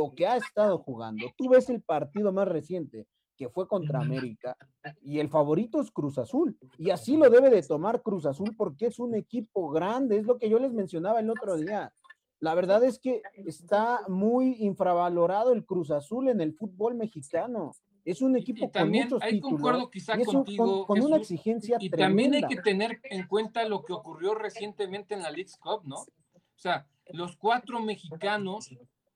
lo que ha estado jugando, tú ves el partido más reciente, que fue contra América, y el favorito es Cruz Azul, y así lo debe de tomar Cruz Azul porque es un equipo grande, es lo que yo les mencionaba el otro día. La verdad es que está muy infravalorado el Cruz Azul en el fútbol mexicano. Es un equipo con también muchos ahí títulos concuerdo quizá y es contigo, con una Jesús, exigencia y también hay tremenda. que tener en cuenta lo que ocurrió recientemente en la Leagues Cup, ¿no? O sea, los 4 mexicanos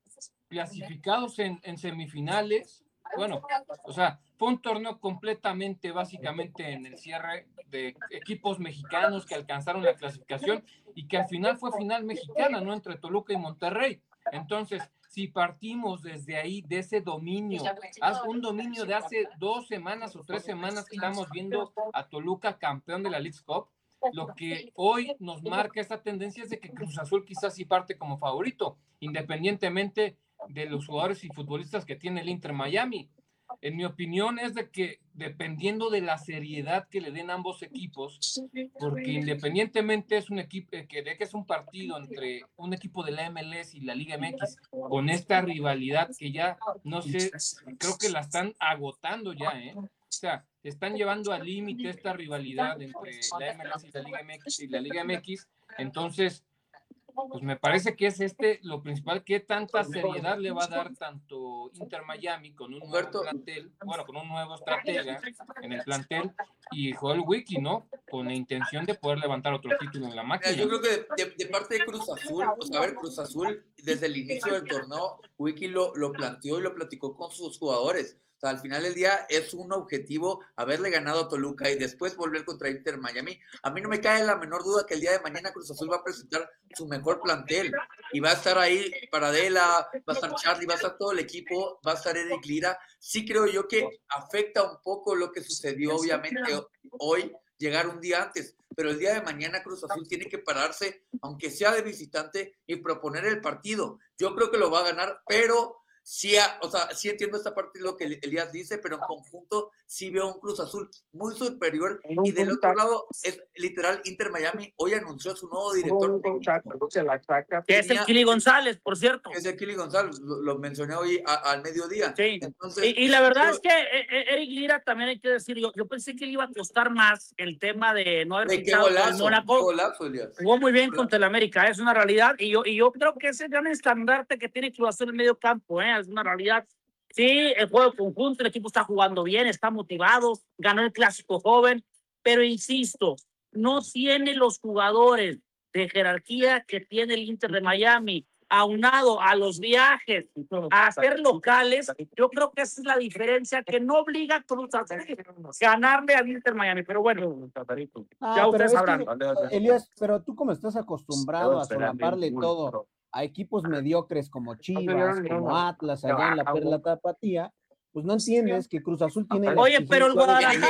clasificados en semifinales, bueno, o sea, fue un torneo completamente, básicamente en el cierre de equipos mexicanos que alcanzaron la clasificación y que al final fue final mexicana, ¿no? Entre Toluca y Monterrey. Entonces, si partimos desde ahí, de ese dominio, un dominio de hace 2 semanas o 3 semanas que estamos viendo a Toluca campeón de la Leagues Cup, lo que hoy nos marca esta tendencia es de que Cruz Azul quizás sí parte como favorito, independientemente de los jugadores y futbolistas que tiene el Inter Miami. En mi opinión es de que dependiendo de la seriedad que le den ambos equipos, porque independientemente es un equipo de que es un partido entre un equipo de la MLS y la Liga MX con esta rivalidad que ya no sé, creo que la están agotando ya, o sea, están llevando al límite esta rivalidad entre la MLS y la Liga MX, entonces pues me parece que es lo principal, qué tanta seriedad le va a dar tanto Inter Miami con un nuevo plantel, bueno, con un nuevo estratega en el plantel y Joel Wiki, ¿no? Con la intención de poder levantar otro título en la máquina. Yo creo que de parte de Cruz Azul, o sea, a ver, Cruz Azul desde el inicio del torneo, Wiki lo planteó y lo platicó con sus jugadores. O sea, al final del día es un objetivo haberle ganado a Toluca y después volver contra Inter Miami. A mí no me cae la menor duda que el día de mañana Cruz Azul va a presentar su mejor plantel y va a estar ahí Paradela, va a estar Charlie, va a estar todo el equipo, va a estar Eric Lira. Sí creo yo que afecta un poco lo que sucedió obviamente hoy, llegar un día antes, pero el día de mañana Cruz Azul tiene que pararse, aunque sea de visitante, y proponer el partido. Yo creo que lo va a ganar, pero sí, o sea, sí entiendo esta parte de lo que Elías dice, pero en conjunto sí veo un Cruz Azul muy superior. Y del otro lado, es literal, Inter Miami hoy anunció su nuevo director técnico. Que es el Kili González, por cierto. Es el Kili González, lo mencioné hoy al mediodía. Sí. Entonces, y la verdad es que Eric Lira también hay que decir, yo pensé que le iba a costar más el tema de no haber fichado con Mónaco. Jugó muy bien contra el América, es una realidad. Y yo creo que ese gran estandarte que tiene Cruz Azul en el medio campo, es una realidad. Sí, el juego conjunto, el equipo está jugando bien, está motivado, ganó el clásico joven, pero insisto, no tiene los jugadores de jerarquía que tiene el Inter de Miami, aunado a los viajes, a hacer locales. Yo creo que esa es la diferencia que no obliga a Cruz Azul ganarle al Inter Miami, pero bueno, ya ustedes sabrán. Elías, pero tú como estás acostumbrado a solamparle todo a equipos mediocres como Chivas, como Atlas, allá en la Perla Tapatía, pues no entiendes que Cruz Azul tiene... Oye, pero el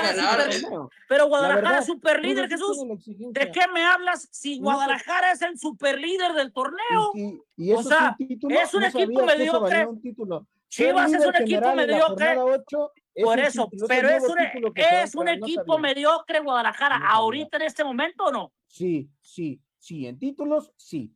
Guadalajara es super líder, Jesús. ¿De qué me hablas si Guadalajara es el super líder del torneo? Y eso, o sea, es un equipo mediocre. Chivas es un equipo mediocre. Por eso, pero es un equipo mediocre Guadalajara ahorita en este momento, ¿o no? Sí, en títulos, sí.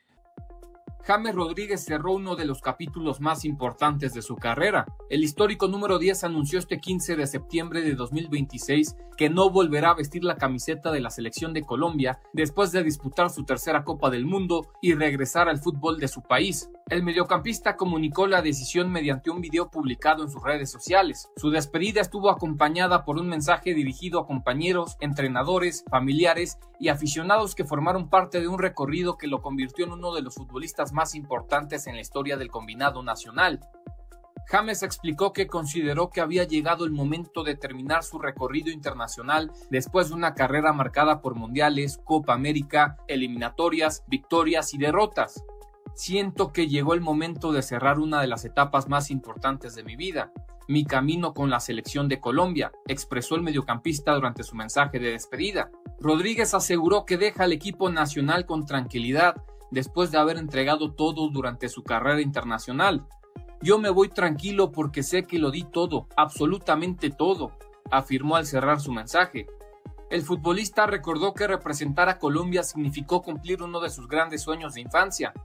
James Rodríguez cerró uno de los capítulos más importantes de su carrera. El histórico número 10 anunció este 15 de septiembre de 2026 que no volverá a vestir la camiseta de la selección de Colombia después de disputar su tercera Copa del Mundo y regresar al fútbol de su país. El mediocampista comunicó la decisión mediante un video publicado en sus redes sociales. Su despedida estuvo acompañada por un mensaje dirigido a compañeros, entrenadores, familiares y aficionados que formaron parte de un recorrido que lo convirtió en uno de los futbolistas más importantes en la historia del combinado nacional. James explicó que consideró que había llegado el momento de terminar su recorrido internacional después de una carrera marcada por mundiales, Copa América, eliminatorias, victorias y derrotas. Siento que llegó el momento de cerrar una de las etapas más importantes de mi vida, mi camino con la selección de Colombia, expresó el mediocampista durante su mensaje de despedida. Rodríguez aseguró que deja al equipo nacional con tranquilidad después de haber entregado todo durante su carrera internacional. Yo me voy tranquilo porque sé que lo di todo, absolutamente todo, afirmó al cerrar su mensaje. El futbolista recordó que representar a Colombia significó cumplir uno de sus grandes sueños de infancia.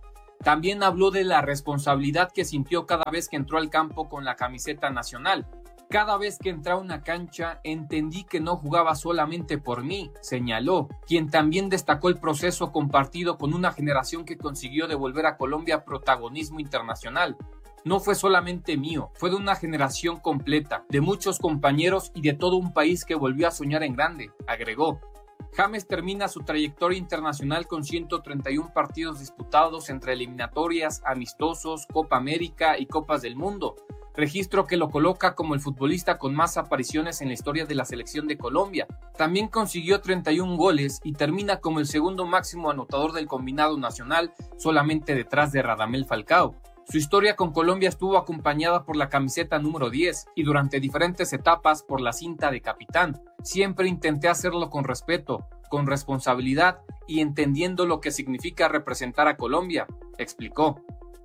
También habló de la responsabilidad que sintió cada vez que entró al campo con la camiseta nacional. Cada vez que entraba a una cancha entendí que no jugaba solamente por mí, señaló, quien también destacó el proceso compartido con una generación que consiguió devolver a Colombia protagonismo internacional. No fue solamente mío, fue de una generación completa, de muchos compañeros y de todo un país que volvió a soñar en grande, agregó. James termina su trayectoria internacional con 131 partidos disputados entre eliminatorias, amistosos, Copa América y Copas del Mundo, registro que lo coloca como el futbolista con más apariciones en la historia de la selección de Colombia. También consiguió 31 goles y termina como el segundo máximo anotador del combinado nacional, solamente detrás de Radamel Falcao. Su historia con Colombia estuvo acompañada por la camiseta número 10 y durante diferentes etapas por la cinta de capitán. Siempre intenté hacerlo con respeto, con responsabilidad y entendiendo lo que significa representar a Colombia, explicó.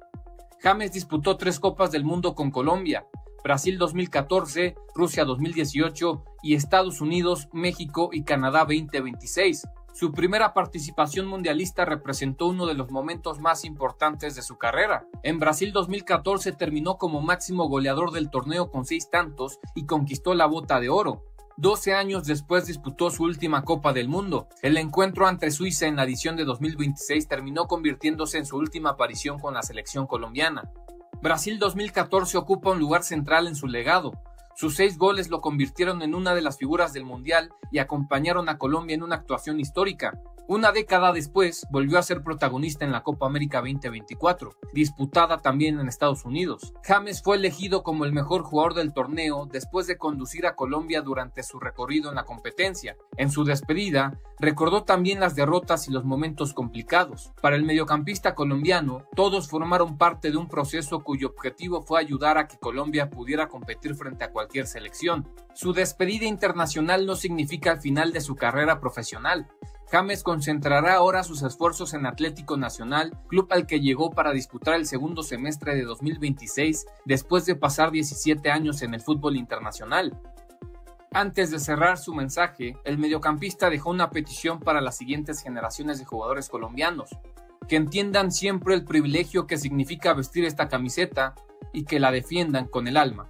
James disputó 3 Copas del Mundo con Colombia, Brasil 2014, Rusia 2018 y Estados Unidos, México y Canadá 2026. Su primera participación mundialista representó uno de los momentos más importantes de su carrera. En Brasil 2014 terminó como máximo goleador del torneo con 6 tantos y conquistó la Bota de Oro. 12 años después disputó su última Copa del Mundo. El encuentro ante Suiza en la edición de 2026 terminó convirtiéndose en su última aparición con la selección colombiana. Brasil 2014 ocupa un lugar central en su legado. Sus 6 goles lo convirtieron en una de las figuras del Mundial y acompañaron a Colombia en una actuación histórica. Una década después, volvió a ser protagonista en la Copa América 2024, disputada también en Estados Unidos. James fue elegido como el mejor jugador del torneo después de conducir a Colombia durante su recorrido en la competencia. En su despedida, recordó también las derrotas y los momentos complicados. Para el mediocampista colombiano, todos formaron parte de un proceso cuyo objetivo fue ayudar a que Colombia pudiera competir frente a cualquier selección. Su despedida internacional no significa el final de su carrera profesional. James concentrará ahora sus esfuerzos en Atlético Nacional, club al que llegó para disputar el segundo semestre de 2026, después de pasar 17 años en el fútbol internacional. Antes de cerrar su mensaje, el mediocampista dejó una petición para las siguientes generaciones de jugadores colombianos, que entiendan siempre el privilegio que significa vestir esta camiseta y que la defiendan con el alma.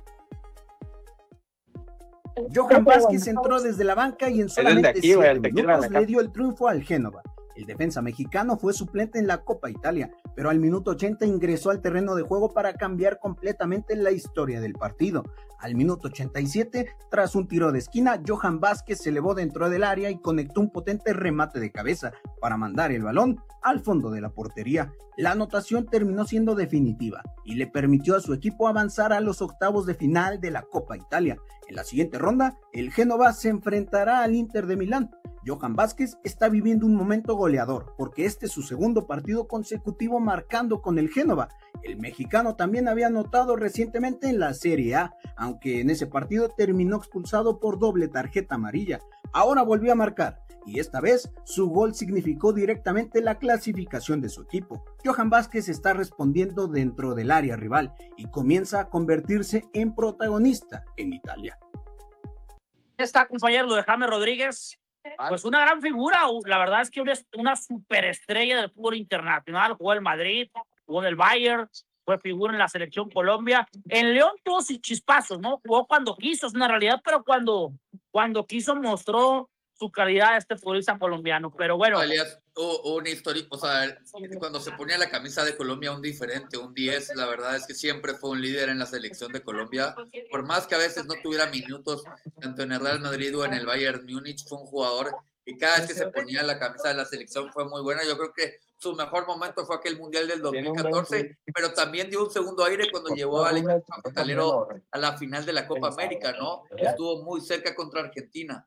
Johan Vázquez entró desde la banca y en solamente 7 minutos le dio el triunfo al Génova. El defensa mexicano fue suplente en la Copa Italia, pero al minuto 80 ingresó al terreno de juego para cambiar completamente la historia del partido. Al minuto 87, tras un tiro de esquina, Johan Vázquez se elevó dentro del área y conectó un potente remate de cabeza para mandar el balón al fondo de la portería. La anotación terminó siendo definitiva y le permitió a su equipo avanzar a los octavos de final de la Copa Italia. En la siguiente ronda, el Génova se enfrentará al Inter de Milán. Johan Vázquez está viviendo un momento goleador, porque este es su segundo partido consecutivo marcando con el Génova. El mexicano también había anotado recientemente en la Serie A, aunque en ese partido terminó expulsado por doble tarjeta amarilla. Ahora volvió a marcar, y esta vez su gol significó directamente la clasificación de su equipo. Johan Vázquez está respondiendo dentro del área rival y comienza a convertirse en protagonista en Italia. Está compañero lo de James Rodríguez. Pues una gran figura, la verdad es que una superestrella del fútbol internacional, jugó en Madrid, jugó en el Bayern, fue figura en la selección Colombia. En León tuvo sus chispazos, ¿no? Jugó cuando quiso, es una realidad, pero cuando quiso mostró su calidad este futbolista colombiano, pero bueno. Un histórico, o sea, cuando se ponía la camisa de Colombia, un diferente, un 10, la verdad es que siempre fue un líder en la selección de Colombia, por más que a veces no tuviera minutos, tanto en el Real Madrid o en el Bayern Múnich, fue un jugador que cada vez que se ponía la camisa de la selección fue muy buena. Yo creo que su mejor momento fue aquel Mundial del 2014, pero también dio un segundo aire cuando llevó al equipo capitalero a la final de la Copa América, ¿no? Estuvo muy cerca contra Argentina.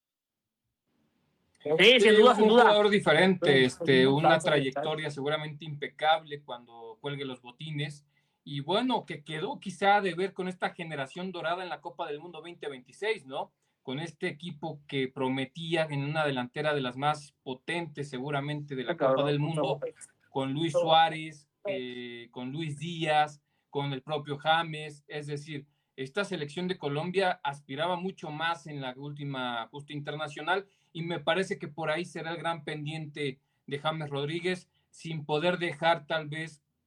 Sí, sin duda, un jugador diferente, una trayectoria seguramente impecable cuando cuelgue los botines, y bueno, que quedó quizá de ver con esta generación dorada en la Copa del Mundo 2026, ¿no? Con este equipo que prometía en una delantera de las más potentes seguramente de la Copa del Mundo, con Luis Suárez, con Luis Díaz, con el propio James. Es decir, esta selección de Colombia aspiraba mucho más en la última justa internacional, y me parece que por ahí será el gran pendiente de James Rodríguez, sin poder dejar tal vez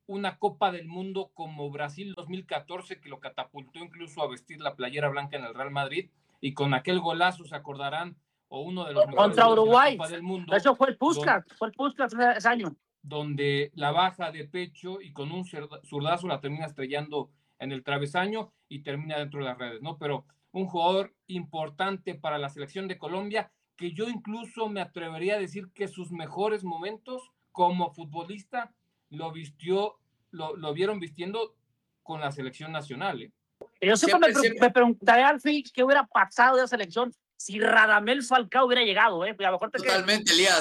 una Copa del Mundo como Brasil 2014, que lo catapultó incluso a vestir la playera blanca en el Real Madrid, y con aquel golazo, se acordarán, o uno de los mejores contra Uruguay, de la Copa del Mundo. Eso fue el Puskás ese año. Donde la baja de pecho y con un zurdazo la termina estrellando en el travesaño y termina dentro de las redes, ¿no? Pero un jugador importante para la selección de Colombia, que yo incluso me atrevería a decir que sus mejores momentos como futbolista lo vieron vistiendo con la selección nacional, ¿eh? Yo siempre me preguntaré al fin qué hubiera pasado de la selección si Radamel Falcao hubiera llegado, ¿eh? A lo mejor totalmente, Elías.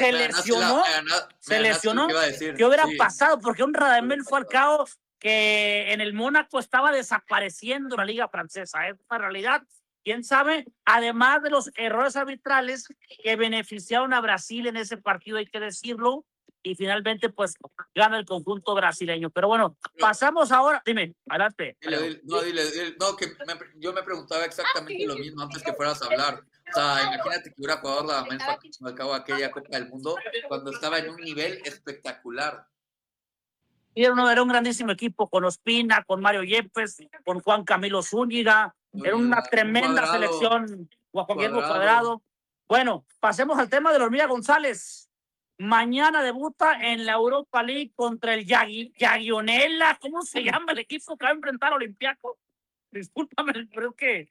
Se lesionó. ¿Qué hubiera pasado? Porque un Radamel Falcao que en el Mónaco estaba desapareciendo la liga francesa, es una realidad. ¿Quién sabe? Además de los errores arbitrales que beneficiaron a Brasil en ese partido, hay que decirlo, y finalmente pues gana el conjunto brasileño. Pero bueno, pasamos ahora. Dime, adelante. Dile. No, que yo me preguntaba exactamente lo mismo antes que fueras a hablar. O sea, imagínate que hubiera jugado Radamel Falcao aquella Copa del Mundo cuando estaba en un nivel espectacular. Era un grandísimo equipo con Ospina, con Mario Yepes, con Juan Camilo Zúñiga. Era una tremenda selección. Juan Guillermo Cuadrado. Bueno, pasemos al tema de la Hormiga González. Mañana debuta en la Europa League contra el Jagiellonella. ¿Cómo se llama el equipo que va a enfrentar a Olympiacos? Discúlpame, creo que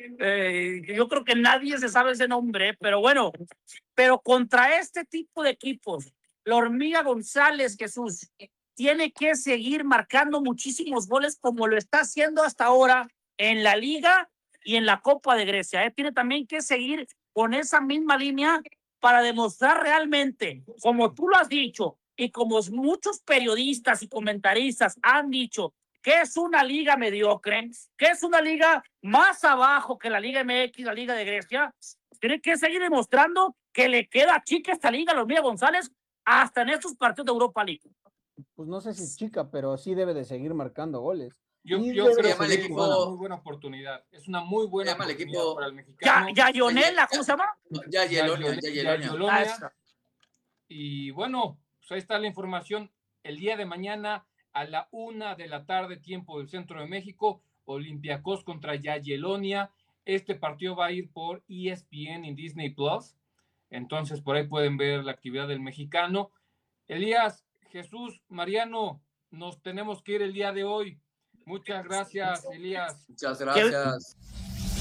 yo creo que nadie se sabe ese nombre, pero bueno, pero contra este tipo de equipos, la Hormiga González, Jesús, tiene que seguir marcando muchísimos goles como lo está haciendo hasta ahora en la Liga y en la Copa de Grecia. Tiene también que seguir con esa misma línea para demostrar realmente, como tú lo has dicho, y como muchos periodistas y comentaristas han dicho, que es una liga mediocre, que es una liga más abajo que la Liga MX, la Liga de Grecia. Tiene que seguir demostrando que le queda chica esta liga a los Hormiga González hasta en estos partidos de Europa League. Pues no sé si es chica, pero sí debe de seguir marcando goles. Yo creo que el equipo es una muy buena oportunidad. Es una muy buena oportunidad para el mexicano. Jagiellonella, ¿cómo se llama? Jagiellonella. Y bueno, pues ahí está la información. El día de mañana a la 1 de la tarde, tiempo del centro de México, Olympiacos contra Jagiellonia. Este partido va a ir por ESPN y Disney Plus. Entonces, por ahí pueden ver la actividad del mexicano. Elías, Jesús, Mariano, nos tenemos que ir el día de hoy. Muchas gracias, Elías. Muchas gracias.